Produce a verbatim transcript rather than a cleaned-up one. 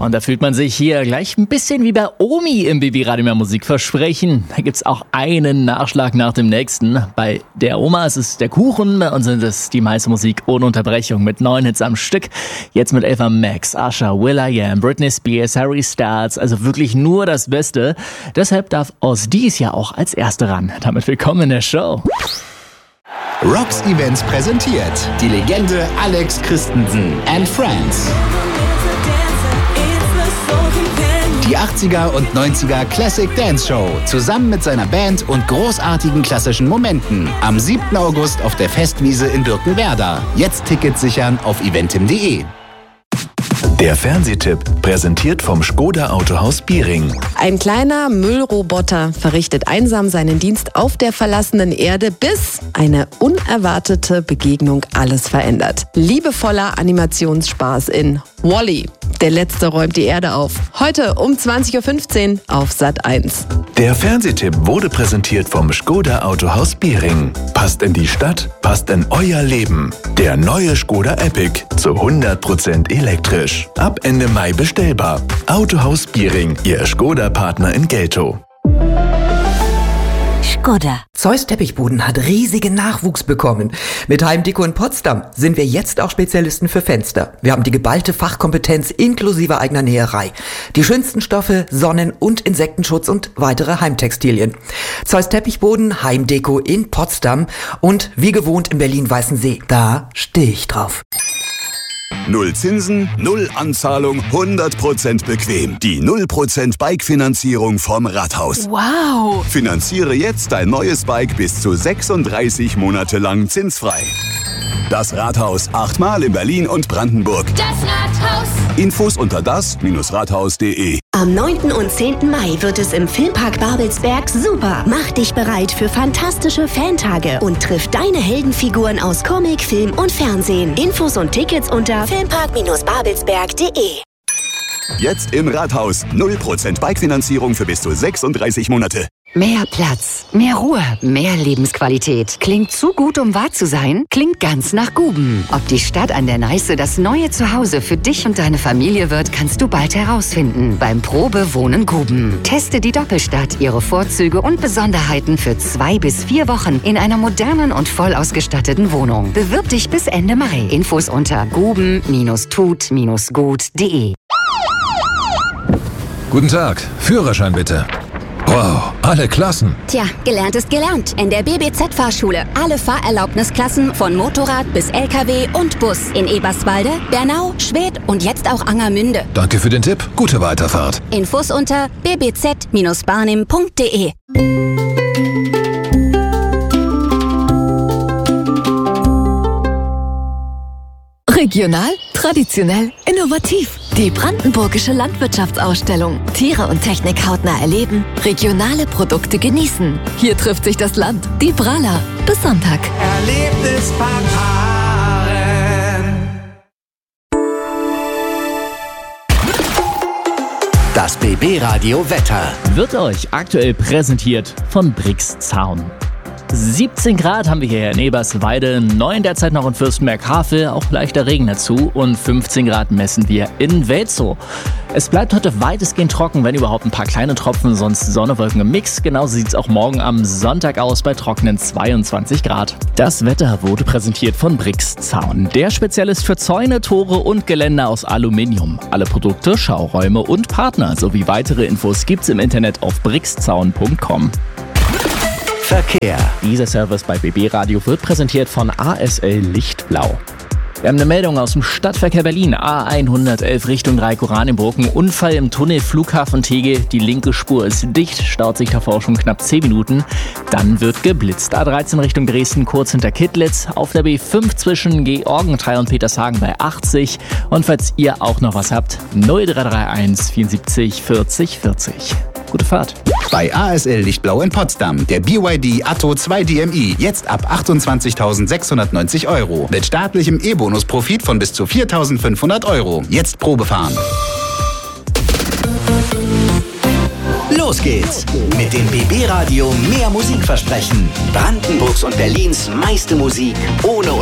Und da fühlt man sich hier gleich ein bisschen wie bei Omi im B B-Radio Mehr Musik versprechen. Da gibt's auch einen Nachschlag nach dem nächsten. Bei der Oma ist es der Kuchen, bei uns sind es die meiste Musik ohne Unterbrechung mit neun Hits am Stück. Jetzt mit Ava Max, Usher, will.i.am, Britney Spears, Harry Styles, also wirklich nur das Beste. Deshalb darf Oz dies Jahr auch als Erste ran. Damit willkommen in der Show. Rocks Events präsentiert die Legende Alex Christensen and Friends. Die achtziger und neunziger Classic Dance Show zusammen mit seiner Band und großartigen klassischen Momenten. Am siebten August auf der Festwiese in Birkenwerder. Jetzt Tickets sichern auf eventim punkt de. Der Fernsehtipp, präsentiert vom Škoda Autohaus Biering. Ein kleiner Müllroboter verrichtet einsam seinen Dienst auf der verlassenen Erde, bis eine unerwartete Begegnung alles verändert. Liebevoller Animationsspaß in Wall-E. Der Letzte räumt die Erde auf. Heute um zwanzig Uhr fünfzehn auf Sat eins. Der Fernsehtipp wurde präsentiert vom Škoda Autohaus Biering. Passt in die Stadt, passt in euer Leben. Der neue Škoda Epic zu hundert Prozent elektrisch. Ab Ende Mai bestellbar. Autohaus Biering, Ihr Škoda-Partner in Geltow. Škoda. Zeus Teppichboden hat riesigen Nachwuchs bekommen. Mit Heimdeko in Potsdam sind wir jetzt auch Spezialisten für Fenster. Wir haben die geballte Fachkompetenz inklusive eigener Näherei. Die schönsten Stoffe, Sonnen- und Insektenschutz und weitere Heimtextilien. Zeus Teppichboden, Heimdeko in Potsdam und wie gewohnt in Berlin-Weißensee. Da stehe ich drauf. Null Zinsen, null Anzahlung, hundert Prozent bequem. Die null Prozent Bike-Finanzierung vom Rathaus. Wow! Finanziere jetzt dein neues Bike bis zu sechsunddreißig Monate lang zinsfrei. Das Rathaus, achtmal in Berlin und Brandenburg. Das Rathaus. Infos unter das Rathaus punkt de. Am neunten und zehnten Mai wird es im Filmpark Babelsberg super. Mach dich bereit für fantastische Fantage und triff deine Heldenfiguren aus Comic, Film und Fernsehen. Infos und Tickets unter filmpark babelsberg punkt de. Jetzt im Rathaus. null Prozent Bike-Finanzierung für bis zu sechsunddreißig Monate. Mehr Platz, mehr Ruhe, mehr Lebensqualität. Klingt zu gut, um wahr zu sein? Klingt ganz nach Guben. Ob die Stadt an der Neiße das neue Zuhause für dich und deine Familie wird, kannst du bald herausfinden. Beim Probewohnen Guben. Teste die Doppelstadt, ihre Vorzüge und Besonderheiten für zwei bis vier Wochen in einer modernen und voll ausgestatteten Wohnung. Bewirb dich bis Ende Mai. Infos unter guben tut gut punkt de. Guten Tag, Führerschein bitte. Wow, alle Klassen. Tja, gelernt ist gelernt. In der B B Z-Fahrschule. Alle Fahrerlaubnisklassen von Motorrad bis L K W und Bus. In Eberswalde, Bernau, Schwedt und jetzt auch Angermünde. Danke für den Tipp. Gute Weiterfahrt. Infos unter b b z barnim punkt de. Regional, traditionell, innovativ. Die Brandenburgische Landwirtschaftsausstellung. Tiere und Technik hautnah erleben, regionale Produkte genießen. Hier trifft sich das Land. Die Brala. Bis Sonntag. Erlebnis Das B B-Radio Wetter wird euch aktuell präsentiert von Brix Zaun. siebzehn Grad haben wir hier in Eberswalde, neun derzeit noch in Fürstenberg-Havel, auch leichter Regen dazu und fünfzehn Grad messen wir in Welzow. Es bleibt heute weitestgehend trocken, wenn überhaupt ein paar kleine Tropfen, sonst Sonne, Wolken im Mix. Genauso sieht es auch morgen am Sonntag aus bei trockenen zweiundzwanzig Grad. Das Wetter wurde präsentiert von Brix Zaun, der Spezialist für Zäune, Tore und Geländer aus Aluminium. Alle Produkte, Schauräume und Partner sowie weitere Infos gibt's im Internet auf brixzaun punkt com. Verkehr. Dieser Service bei B B-Radio wird präsentiert von A S L Lichtblau. Wir haben eine Meldung aus dem Stadtverkehr Berlin. A hundertelf Richtung Dreieck-Oranienburg. Unfall im Tunnel Flughafen Tegel. Die linke Spur ist dicht, staut sich davor schon knapp zehn Minuten. Dann wird geblitzt. A dreizehn Richtung Dresden, kurz hinter Kittlitz. Auf der B fünf zwischen Georgenthal und Petershagen bei achtzig. Und falls ihr auch noch was habt, null drei drei eins vierundsiebzig vierzig vierzig. Gute Fahrt. Bei A S L Lichtblau in Potsdam. Der B Y D Atto zwei D M i. Jetzt ab achtundzwanzigtausendsechshundertneunzig Euro. Mit staatlichem E-Bonus-Profit von bis zu viertausendfünfhundert Euro. Jetzt Probefahren. Los geht's mit dem B B-Radio Mehr Musik versprechen. Brandenburgs und Berlins meiste Musik ohne